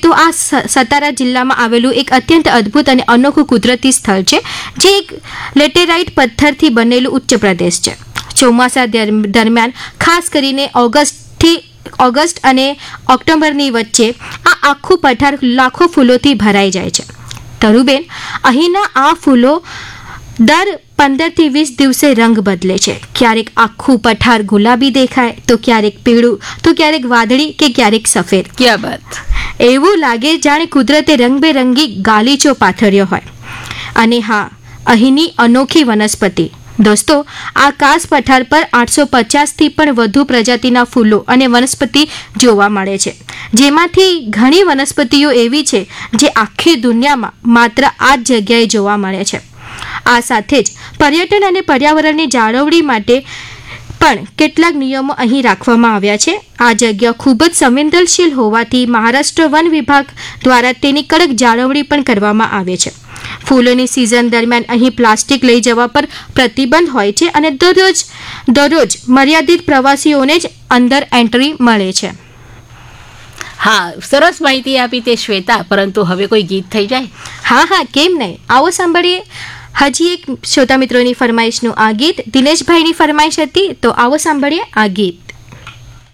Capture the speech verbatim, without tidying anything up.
તો આ સતારા જિલ્લામાં આવેલું એક અત્યંત અદ્ભુત અને અનોખું કુદરતી સ્થળ છે, જે એક લેટેરાઇટ પથ્થરથી બનેલું ઉચ્ચ પ્રદેશ છે. ચોમાસા દરમિયાન ખાસ કરીને ઓગસ્ટથી ઓગસ્ટ અને ઓક્ટોબરની વચ્ચે આ આખું પઠાર લાખો ફૂલોથી ભરાઈ જાય છે. તરુબેન, અહીંના આ ફૂલો દર પંદરથી વીસ દિવસે રંગ બદલે છે. ક્યારેક આખું પઠાર ગુલાબી દેખાય, તો ક્યારેક પીળું, તો ક્યારેક વાદળી કે ક્યારેક સફેદ. ક્યાં વાત! એવું લાગે જાણે કુદરતે રંગબેરંગી ગાલીચો પાથર્યો હોય. અને હા, અહીંની અનોખી વનસ્પતિ દોસ્તો, આ કાસ પઠાર પર આઠસો પચાસથી પણ વધુ પ્રજાતિના ફૂલો અને વનસ્પતિ જોવા મળે છે, જેમાંથી ઘણી વનસ્પતિઓ એવી છે જે આખી દુનિયામાં માત્ર આ જ જગ્યાએ જોવા મળે છે. આ સાથે જ પર્યટન અને પર્યાવરણની જાળવણી માટે પણ કેટલાક નિયમો અહીં રાખવામાં આવ્યા છે. આ જગ્યા ખૂબ જ સંવેદનશીલ હોવાથી મહારાષ્ટ્ર વન વિભાગ દ્વારા તેની કડક જાળવણી પણ કરવામાં આવે છે. ફૂલોની સિઝન દરમિયાન અહીં પ્લાસ્ટિક લઈ જવા પર પ્રતિબંધ હોય છે અને દરરોજ દરરોજ મર્યાદિત પ્રવાસીઓને જ અંદર એન્ટ્રી મળે છે. હા, સરસ માહિતી આપી તે શ્વેતા, પરંતુ હવે કોઈ ગીત થઈ જાય? હા હા, કેમ નહીં. આવો સાંભળીએ હજી એક શ્રોતા મિત્રોની ફરમાઈશનું આ ગીત. દિનેશભાઈની ફરમાઈશ હતી, તો આવો સાંભળીએ આ ગીત.